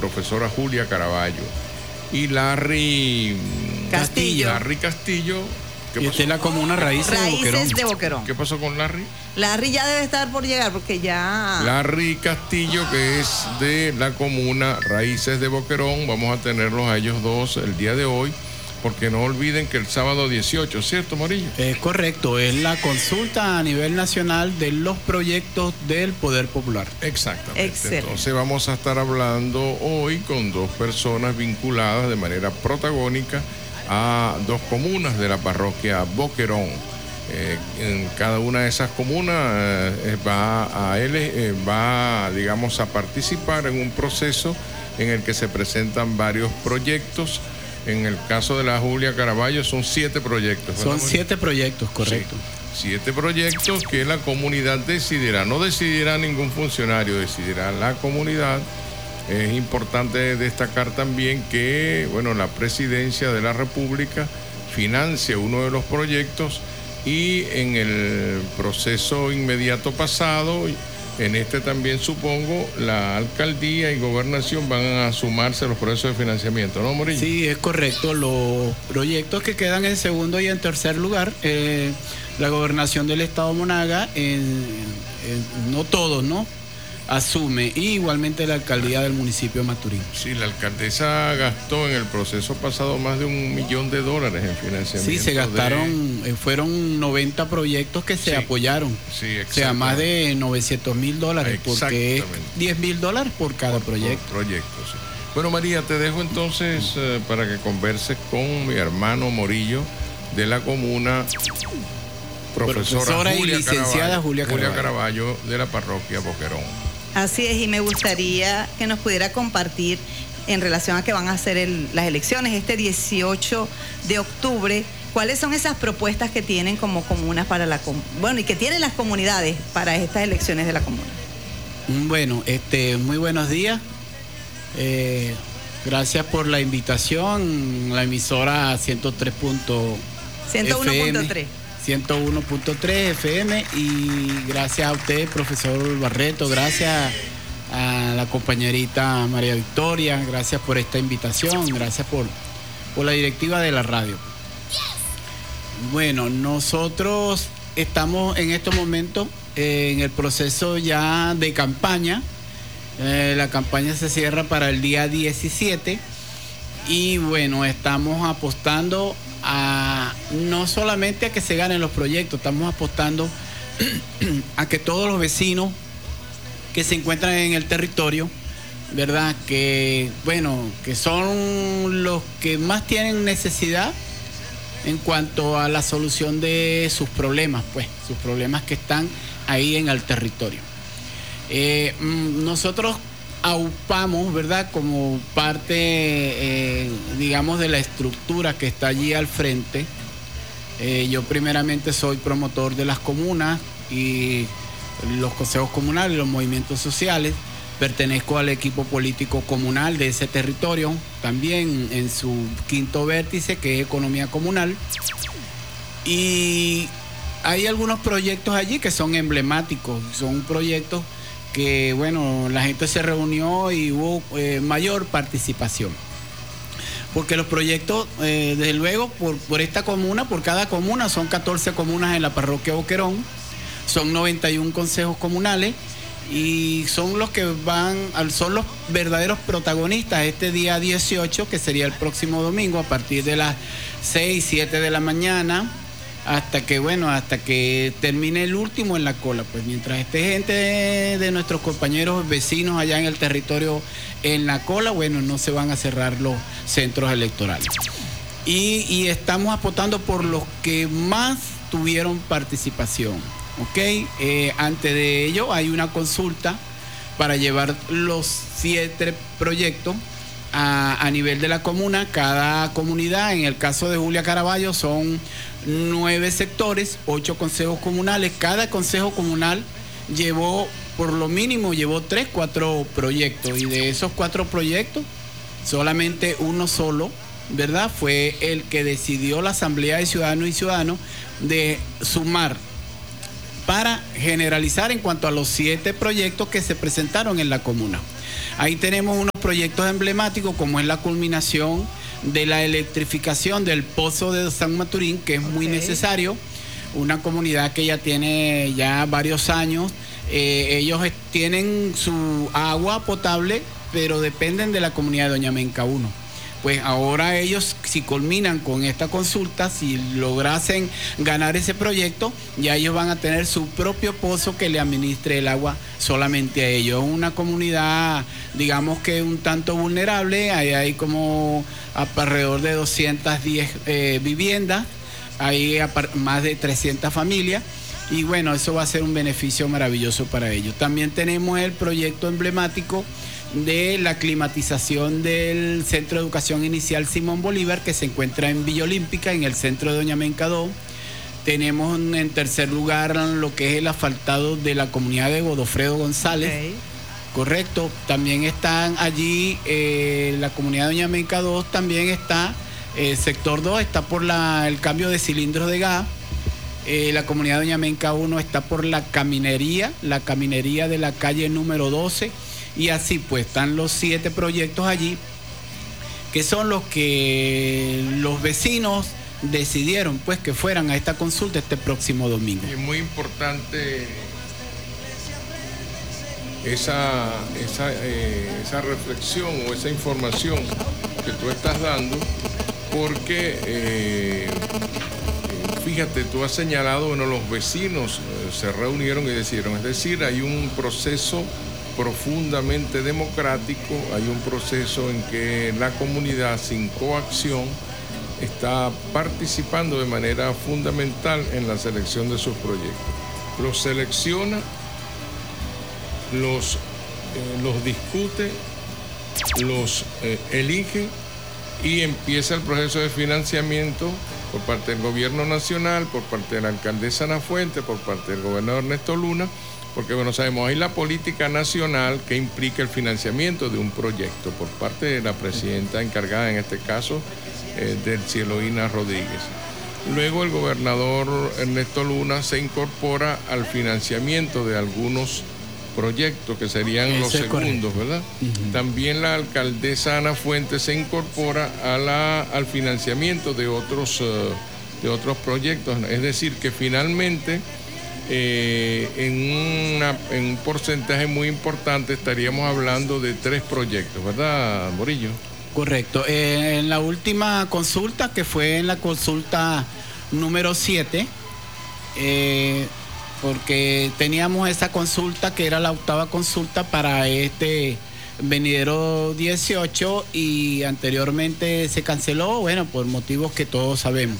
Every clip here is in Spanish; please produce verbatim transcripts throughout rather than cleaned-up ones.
profesora Julia Caraballo. Y Larry Castillo. Larry Castillo. ¿Qué pasó? Esta es la comuna Raíces, Raíces de, Boquerón. de Boquerón. ¿Qué pasó con Larry? Larry ya debe estar por llegar porque ya... Larry Castillo, que es de la comuna Raíces de Boquerón. Vamos a tenerlos a ellos dos el día de hoy, porque no olviden que el sábado dieciocho, ¿cierto, Morillo? Es correcto, es la consulta a nivel nacional de los proyectos del Poder Popular. Exactamente. Excelente. Entonces vamos a estar hablando hoy con dos personas vinculadas de manera protagónica a dos comunas de la parroquia Boquerón. Eh, en cada una de esas comunas eh, va a él eh, va, digamos, a participar en un proceso en el que se presentan varios proyectos. En el caso de la Julia Caraballo son siete proyectos. Son siete proyectos, correcto. Sí, siete proyectos que la comunidad decidirá. No decidirá ningún funcionario, decidirá la comunidad. Es importante destacar también que, bueno, la Presidencia de la República financia uno de los proyectos y en el proceso inmediato pasado, en este también supongo, la alcaldía y gobernación van a sumarse a los procesos de financiamiento, ¿no, Morillo? Sí, es correcto. Los proyectos que quedan en segundo y en tercer lugar, eh, la gobernación del estado Monaga, en, en, no todos, ¿no? Asume, y igualmente la alcaldía del municipio de Maturín. Sí, la alcaldesa gastó en el proceso pasado más de un millón de dólares en financiamiento. Sí, se gastaron, de... fueron noventa proyectos que se sí, apoyaron. Sí, o sea, más de novecientos mil dólares, porque es diez mil dólares por cada por, proyecto. Por proyecto, sí. Bueno, María, te dejo entonces eh, para que converses con mi hermano Morillo de la comuna, profesora, profesora Julia y licenciada Caraballo, Julia Caraballo. Julia Caraballo de la parroquia Boquerón. Así es, y me gustaría que nos pudiera compartir en relación a que van a hacer el, las elecciones este dieciocho de octubre, cuáles son esas propuestas que tienen como comunas para la bueno y que tienen las comunidades para estas elecciones de la comuna. Bueno, este, muy buenos días. Eh, gracias por la invitación, la emisora ciento tres punto ciento uno punto tres. ciento uno punto tres F M, y gracias a usted, profesor Barreto, gracias a la compañerita María Victoria, gracias por esta invitación, gracias por, por la directiva de la radio. Bueno, nosotros estamos en estos momentos eh, en el proceso ya de campaña. Eh, la campaña se cierra para el día diecisiete y bueno, estamos apostando a no solamente a que se ganen los proyectos, estamos apostando a que todos los vecinos que se encuentran en el territorio, ¿verdad? Que, bueno, que son los que más tienen necesidad en cuanto a la solución de sus problemas, pues, sus problemas que están ahí en el territorio. Eh, nosotros aupamos, ¿verdad?, como parte, eh, digamos, de la estructura que está allí al frente. Eh, yo primeramente soy promotor de las comunas y los consejos comunales, los movimientos sociales. Pertenezco al equipo político comunal de ese territorio, también en su quinto vértice, que es economía comunal. Y hay algunos proyectos allí que son emblemáticos, son proyectos que, bueno, la gente se reunió y hubo eh, mayor participación. Porque los proyectos, eh, desde luego, por, por esta comuna, por cada comuna, son catorce comunas en la parroquia Boquerón, son noventa y uno consejos comunales y son los que van, son los verdaderos protagonistas este día dieciocho, que sería el próximo domingo, a partir de las seis, siete de la mañana, hasta que, bueno, hasta que termine el último en la cola. Pues mientras esté gente de, de nuestros compañeros vecinos allá en el territorio en la cola, bueno, no se van a cerrar los centros electorales. Y, y estamos apostando por los que más tuvieron participación, ¿ok? Eh, antes de ello hay una consulta para llevar los siete proyectos a, a nivel de la comuna. Cada comunidad, en el caso de Julia Caraballo, son nueve sectores, ocho consejos comunales. Cada consejo comunal llevó, por lo mínimo, llevó tres, cuatro proyectos. Y de esos cuatro proyectos, solamente uno solo, ¿verdad?, fue el que decidió la Asamblea de Ciudadanos y Ciudadanos de sumar para generalizar en cuanto a los siete proyectos que se presentaron en la comuna. Ahí tenemos unos proyectos emblemáticos, como es la culminación de la electrificación del pozo de San Maturín, que es muy okay. necesario, una comunidad que ya tiene ya varios años. Eh, ellos tienen su agua potable, pero dependen de la comunidad de Doña Menca uno. Pues ahora ellos, si culminan con esta consulta, si lograsen ganar ese proyecto, ya ellos van a tener su propio pozo que le administre el agua solamente a ellos. Es una comunidad, digamos que un tanto vulnerable, ahí hay como alrededor de doscientas diez eh, viviendas, hay más de trescientas familias, y bueno, eso va a ser un beneficio maravilloso para ellos. También tenemos el proyecto emblemático de la climatización del Centro de Educación Inicial Simón Bolívar, que se encuentra en Villa Olímpica, en el centro de Doña Menca dos. Tenemos en tercer lugar lo que es el asfaltado de la comunidad de Godofredo González. Okay. Correcto. También están allí eh, la comunidad de Doña Menca dos, también está el eh, sector dos, está por la, el cambio de cilindros de gas. Eh, la comunidad de Doña Menca uno está por la caminería, la caminería de la calle número doce. Y así pues están los siete proyectos allí, que son los que los vecinos decidieron pues que fueran a esta consulta este próximo domingo. Y es muy importante esa, esa, eh, esa reflexión o esa información que tú estás dando, porque eh, fíjate, tú has señalado, bueno, los vecinos eh, se reunieron y decidieron, es decir, hay un proceso profundamente democrático, hay un proceso en que la comunidad sin coacción está participando de manera fundamental en la selección de sus proyectos. Los selecciona, los, eh, los discute, los eh, elige y empieza el proceso de financiamiento por parte del gobierno nacional, por parte de la alcaldesa Ana Fuentes, por parte del gobernador Ernesto Luna. Porque, bueno, sabemos, hay la política nacional que implica el financiamiento de un proyecto por parte de la presidenta encargada, en este caso, eh, del Cieloína Rodríguez. Luego el gobernador Ernesto Luna se incorpora al financiamiento de algunos proyectos que serían Ese los segundos, ¿verdad? Uh-huh. También la alcaldesa Ana Fuentes se incorpora a la, al financiamiento de otros, uh, de otros proyectos. Es decir, que finalmente... Eh, en, una, en un porcentaje muy importante estaríamos hablando de tres proyectos, ¿verdad, Morillo? Correcto. Eh, en la última consulta, que fue en la consulta número siete, eh, porque teníamos esa consulta que era la octava consulta para este venidero dieciocho y anteriormente se canceló, bueno, por motivos que todos sabemos.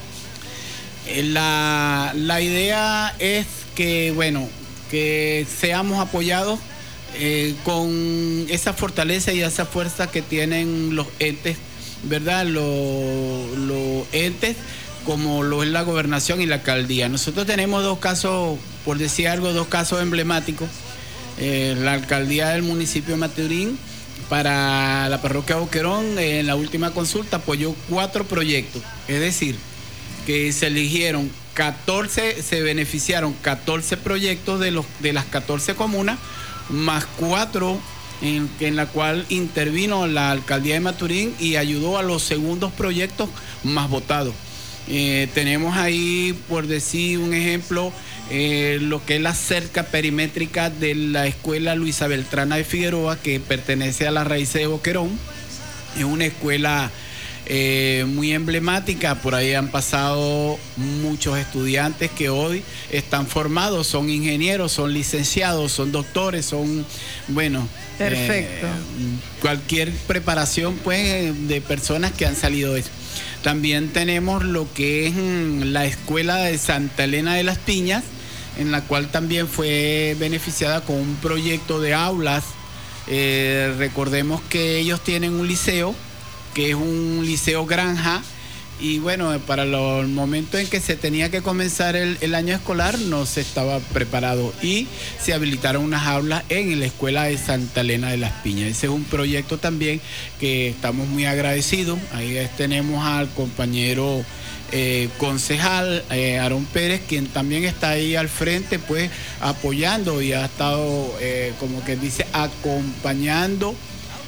La, la idea es que, bueno, que seamos apoyados eh, con esa fortaleza y esa fuerza que tienen los entes, ¿verdad? Los, los entes como lo es la gobernación y la alcaldía. Nosotros tenemos dos casos, por decir algo, dos casos emblemáticos. Eh, la alcaldía del municipio de Maturín, para la parroquia Boquerón, en la última consulta apoyó cuatro proyectos, es decir, que se eligieron catorce, se beneficiaron catorce proyectos de los de las catorce comunas, más cuatro en, en la cual intervino la alcaldía de Maturín y ayudó a los segundos proyectos más votados. Eh, tenemos ahí, por decir un ejemplo, eh, lo que es la cerca perimétrica de la escuela Luisa Beltrana de Figueroa, que pertenece a la raíz de Boquerón. Es una escuela Eh, muy emblemática, por ahí han pasado muchos estudiantes que hoy están formados, son ingenieros, son licenciados, son doctores, son, bueno, perfecto. Eh, cualquier preparación pues de personas que han salido de eso. También tenemos lo que es la escuela de Santa Elena de las Piñas, en la cual también fue beneficiada con un proyecto de aulas. Eh, recordemos que ellos tienen un liceo, que es un liceo granja, y bueno, para los momentos en que se tenía que comenzar el, el año escolar no se estaba preparado y se habilitaron unas aulas en la escuela de Santa Elena de las Piñas. Ese es un proyecto también que estamos muy agradecidos. Ahí tenemos al compañero eh, concejal eh, Aarón Pérez, quien también está ahí al frente pues apoyando y ha estado eh, como que dice acompañando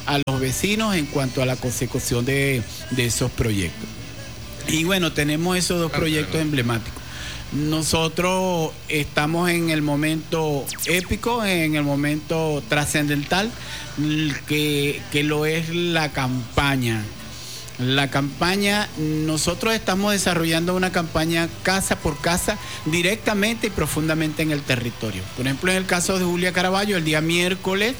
a los vecinos en cuanto a la consecución de, de esos proyectos. Y bueno, tenemos esos dos proyectos emblemáticos. Nosotros estamos en el momento épico, en el momento trascendental, que, que lo es la campaña. La campaña, nosotros estamos desarrollando una campaña casa por casa, directamente y profundamente en el territorio. Por ejemplo, en el caso de Julia Caraballo, el día miércoles,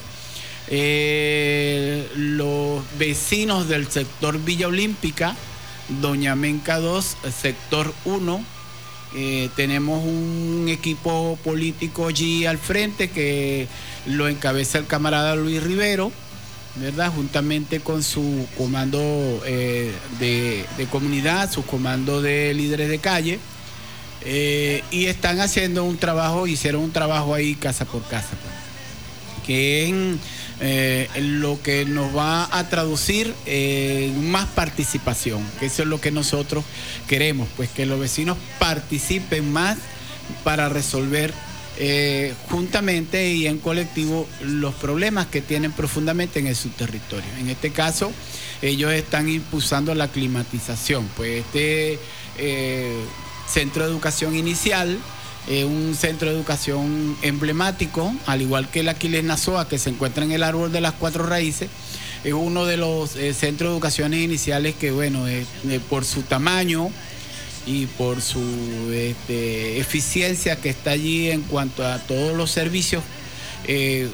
eh, los vecinos del sector Villa Olímpica, Doña Menca dos, sector uno, eh, tenemos un equipo político allí al frente que lo encabeza el camarada Luis Rivero, ¿verdad? Juntamente con su comando eh, de, de comunidad, su comando de líderes de calle, eh, y están haciendo un trabajo, hicieron un trabajo ahí casa por casa, pues, que es eh, lo que nos va a traducir eh, más participación, que eso es lo que nosotros queremos, pues que los vecinos participen más para resolver Eh, juntamente y en colectivo los problemas que tienen profundamente en su territorio. En este caso, ellos están impulsando la climatización. Pues este eh, centro de educación inicial es eh, un centro de educación emblemático, al igual que el Aquiles Nazoa, que se encuentra en el árbol de las cuatro raíces. Es uno de los eh, centros de educaciones iniciales que, bueno, eh, eh, por su tamaño y por su este, eficiencia que está allí en cuanto a todos los servicios, eh,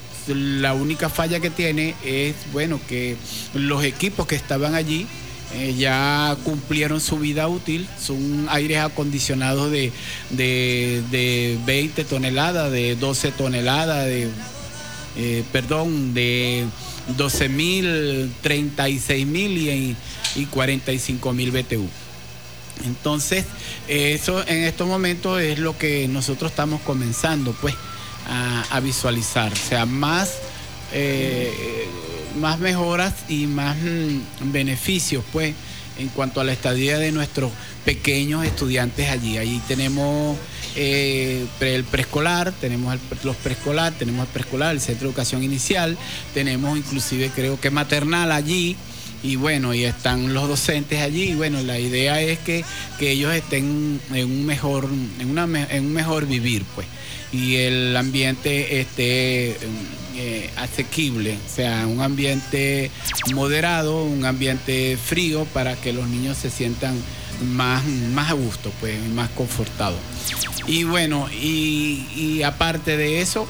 la única falla que tiene es, bueno, que los equipos que estaban allí eh, ya cumplieron su vida útil. Son aires acondicionados de, de, de veinte toneladas, de doce toneladas, de, eh, perdón, de doce mil, treinta y seis mil y, y cuarenta y cinco mil B T U. Entonces, eso en estos momentos es lo que nosotros estamos comenzando, pues, a, a visualizar. O sea, más, eh, más mejoras y más mm, beneficios, pues, en cuanto a la estadía de nuestros pequeños estudiantes allí. Ahí tenemos eh, el preescolar, tenemos el, los preescolar, tenemos el preescolar, el centro de educación inicial, tenemos inclusive creo que maternal allí. Y bueno, y están los docentes allí, y bueno, la idea es que, que ellos estén en un mejor, en una en un mejor vivir, pues, y el ambiente esté eh, asequible, o sea, un ambiente moderado, un ambiente frío, para que los niños se sientan más, más a gusto, pues, más confortados. Y bueno, y, y aparte de eso,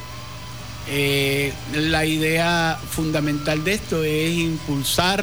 eh, la idea fundamental de esto es impulsar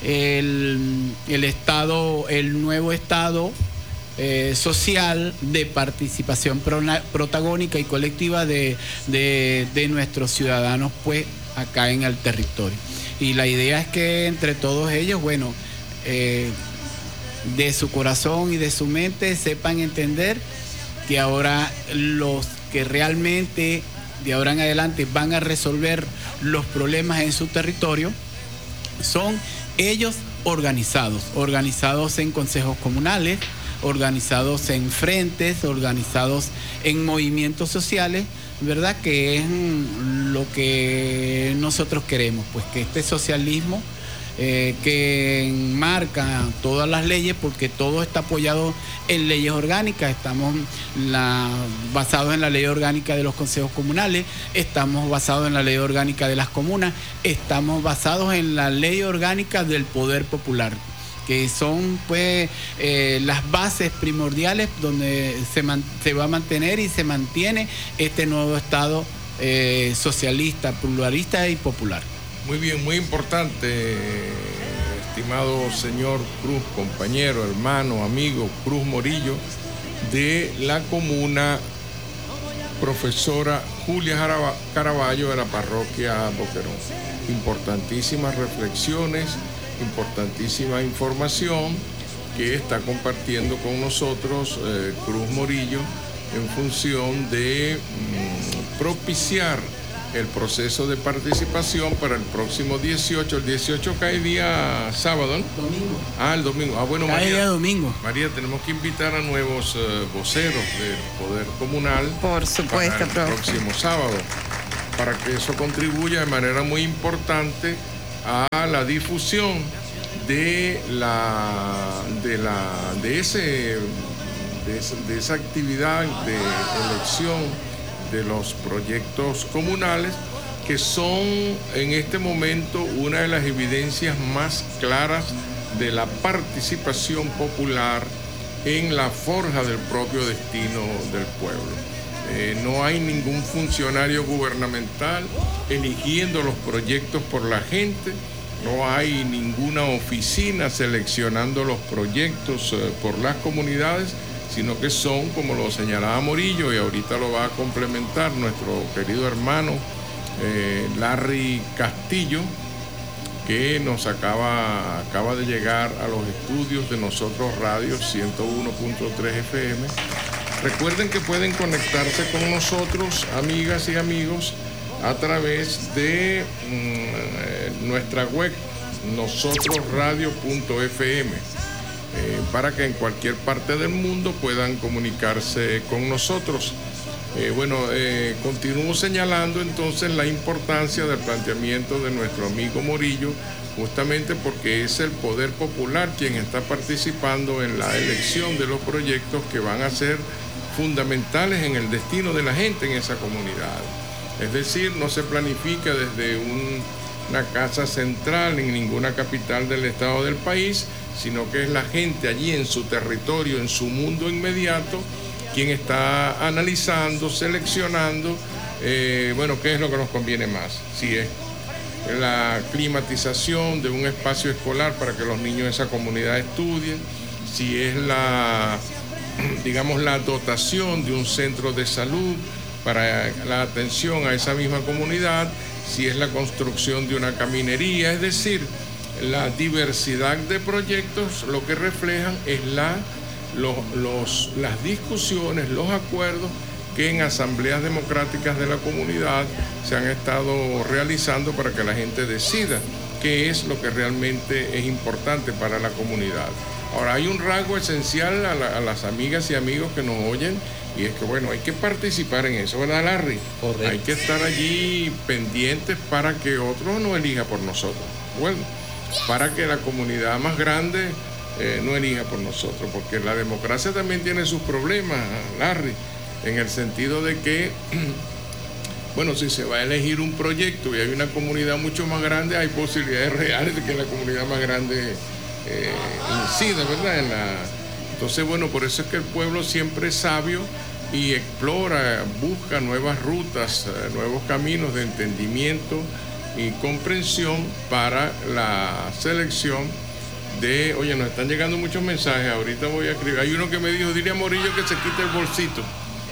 El, el estado, el nuevo estado eh, social de participación prona, protagónica y colectiva de, de, de nuestros ciudadanos, pues, acá en el territorio. Y la idea es que entre todos ellos, bueno, eh, de su corazón y de su mente sepan entender que ahora los que realmente de ahora en adelante van a resolver los problemas en su territorio son ellos organizados, organizados en consejos comunales, organizados en frentes, organizados en movimientos sociales, ¿verdad? Que es lo que nosotros queremos, pues que este socialismo eh, que enmarca todas las leyes, porque todo está apoyado en leyes orgánicas, estamos la, basados en la ley orgánica de los consejos comunales, estamos basados en la ley orgánica de las comunas, estamos basados en la ley orgánica del poder popular, que son pues eh, las bases primordiales donde se, man, se va a mantener y se mantiene este nuevo Estado eh, socialista, pluralista y popular. Muy bien, muy importante, estimado señor Cruz, compañero, hermano, amigo Cruz Morillo, de la comuna, profesora Julia Caraballo de la parroquia Boquerón. Importantísimas reflexiones, importantísima información que está compartiendo con nosotros eh, Cruz Morillo en función de mm, propiciar el proceso de participación para el próximo dieciocho. El dieciocho cae día sábado, ¿no? Domingo. Ah, el domingo. Ah, bueno, cae María. día domingo. María, tenemos que invitar a nuevos uh, voceros del Poder Comunal. Por supuesto, para el profe. próximo sábado, para que eso contribuya de manera muy importante a la difusión de la de la de ese de, ese, de esa actividad de elección de los proyectos comunales, que son en este momento una de las evidencias más claras de la participación popular en la forja del propio destino del pueblo. Eh, no hay ningún funcionario gubernamental eligiendo los proyectos por la gente, no hay ninguna oficina seleccionando los proyectos eh, por las comunidades, sino que son, como lo señalaba Morillo, y ahorita lo va a complementar nuestro querido hermano eh, Larry Castillo, que nos acaba, acaba de llegar a los estudios de Nosotros Radio ciento uno punto tres F M. Recuerden que pueden conectarse con nosotros, amigas y amigos, a través de mm, nuestra web, nosotros radio punto f m, eh, para que en cualquier parte del mundo puedan comunicarse con nosotros. Eh, bueno, eh, continúo señalando entonces la importancia del planteamiento de nuestro amigo Morillo, justamente porque es el poder popular quien está participando en la elección de los proyectos que van a ser fundamentales en el destino de la gente en esa comunidad. Es decir, no se planifica desde un, una casa central en ninguna capital del estado del país, sino que es la gente allí en su territorio, en su mundo inmediato, quien está analizando, seleccionando, eh, bueno, qué es lo que nos conviene más. Si es la climatización de un espacio escolar para que los niños de esa comunidad estudien, si es la, digamos, la dotación de un centro de salud para la atención a esa misma comunidad, si es la construcción de una caminería, es decir, la diversidad de proyectos lo que reflejan es la Los, los, las discusiones, los acuerdos que en asambleas democráticas de la comunidad se han estado realizando para que la gente decida qué es lo que realmente es importante para la comunidad. Ahora, hay un rasgo esencial a, la, a las amigas y amigos que nos oyen, y es que, bueno, hay que participar en eso, ¿verdad, Larry? Correcto. Hay que estar allí pendientes para que otro no elija por nosotros. Bueno, para que la comunidad más grande Eh, no elija por nosotros, porque la democracia también tiene sus problemas, Larry, en el sentido de que, bueno, si se va a elegir un proyecto y hay una comunidad mucho más grande, hay posibilidades reales de que la comunidad más grande eh, incida, ¿verdad? En la... Entonces, bueno, por eso es que el pueblo siempre es sabio y explora, busca nuevas rutas, eh, nuevos caminos de entendimiento y comprensión para la selección de, oye, nos están llegando muchos mensajes, ahorita voy a escribir. Hay uno que me dijo, dile a Morillo que se quite el bolsito.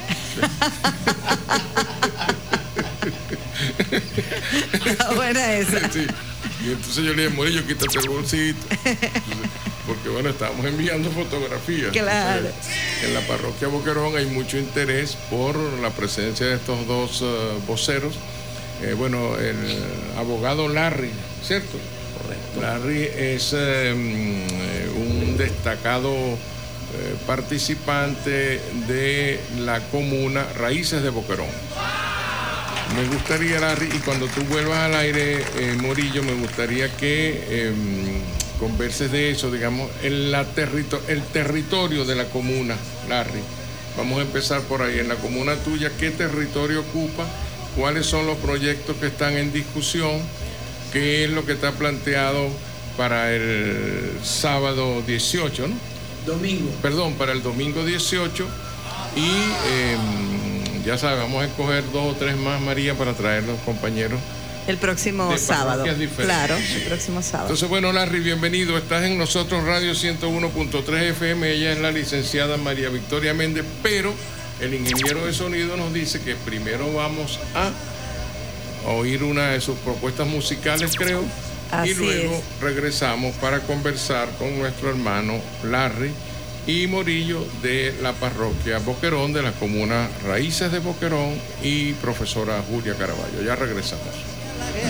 Buena esa. Sí. Y entonces yo le dije, Morillo, quítate el bolsito. Entonces, porque bueno, estábamos enviando fotografías. Claro. Entonces, en la parroquia Boquerón hay mucho interés por la presencia de estos dos uh, voceros. Eh, bueno, el abogado Larry, ¿cierto? Correcto. Larry es eh, un destacado eh, participante de la comuna Raíces de Boquerón. Me gustaría, Larry, y cuando tú vuelvas al aire, eh, Morillo, me gustaría que eh, converses de eso, digamos, en la territo- el territorio de la comuna, Larry. Vamos a empezar por ahí. En la comuna tuya, ¿qué territorio ocupa? ¿Cuáles son los proyectos que están en discusión? ¿Qué es lo que está planteado para el sábado dieciocho, ¿no? Domingo. Perdón, para el domingo dieciocho. Y eh, ya sabes, vamos a escoger dos o tres más, María, para traer los compañeros. El próximo sábado. Claro, el próximo sábado. Entonces, bueno, Larry, bienvenido. Estás en Nosotros Radio ciento uno punto tres F M. Ella es la licenciada María Victoria Méndez, pero el ingeniero de sonido nos dice que primero vamos a oír una de sus propuestas musicales, creo. Así y luego es. regresamos para conversar con nuestro hermano Larry y Morillo de la parroquia Boquerón, de la comuna Raíces de Boquerón, y profesora Julia Caraballo. Ya regresamos.